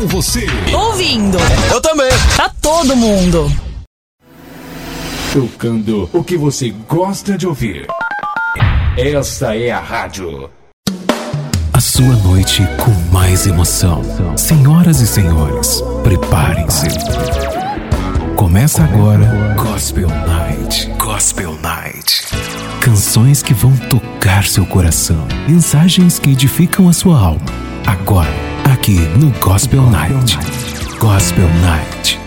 Com você. Ouvindo. Eu também. Tá todo mundo. Tocando o que você gosta de ouvir. Esta é a rádio. A sua noite com mais emoção. Senhoras e senhores, preparem-se. Começa agora Gospel Night. Gospel Night. Canções que vão tocar seu coração. Mensagens que edificam a sua alma. Agora, aqui no Gospel Night. Gospel Night.